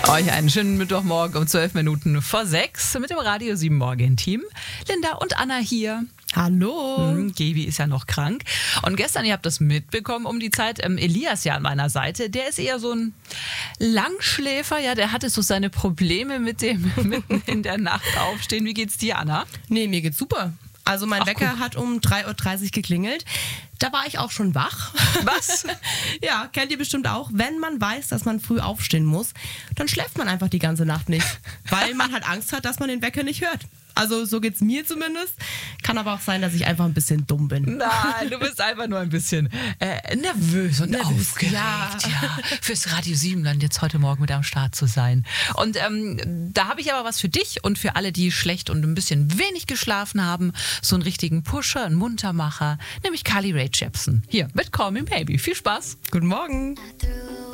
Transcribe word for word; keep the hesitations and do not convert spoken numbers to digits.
Euch einen schönen Mittwochmorgen um zwölf Minuten vor sechs mit dem Radio sieben Morgen-Team. Linda und Anna hier. Hallo. Hm, Gaby ist ja noch krank. Und gestern, ihr habt das mitbekommen, um die Zeit, ähm, Elias ja an meiner Seite, der ist eher so ein Langschläfer, ja, der hatte so seine Probleme mit dem mitten in der Nacht aufstehen. Wie geht's dir, Anna? Nee, mir geht's super. Also mein Ach, Wecker guck. hat um drei Uhr dreißig geklingelt. Da war ich auch schon wach. Was? Ja, kennt ihr bestimmt auch. Wenn man weiß, dass man früh aufstehen muss, dann schläft man einfach die ganze Nacht nicht. Weil man halt Angst hat, dass man den Wecker nicht hört. Also so geht's mir zumindest. Kann aber auch sein, dass ich einfach ein bisschen dumm bin. Nein, du bist einfach nur ein bisschen äh, nervös und Nervös, aufgeregt. ja. Ja, fürs Radio Siebenland jetzt heute Morgen mit am Start zu sein. Und ähm, da habe ich aber was für dich und für alle, die schlecht und ein bisschen wenig geschlafen haben. So einen richtigen Pusher, einen Muntermacher, nämlich Carly Rae Jepsen. Hier mit Call Me Baby. Viel Spaß. Guten Morgen.